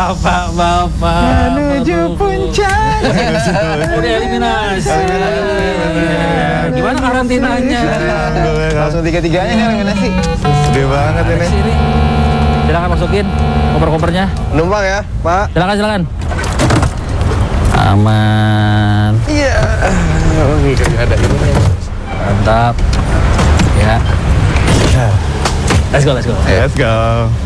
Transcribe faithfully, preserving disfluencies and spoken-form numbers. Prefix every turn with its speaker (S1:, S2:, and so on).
S1: bapak-bapak
S2: menuju puncak.
S1: Udah eliminasi. Gimana karantinanya?
S2: Langsung tiga-tiganya nih eliminasi.
S3: Gede banget ini.
S1: Sini. Silakan masukin koper-kopernya.
S2: Numpang ya, Pak.
S1: Silakan, silakan. Aman.
S2: Iya. Oh, nggak ada ini.
S1: Mantap. Ya. Let's go, let's go.
S3: Let's go.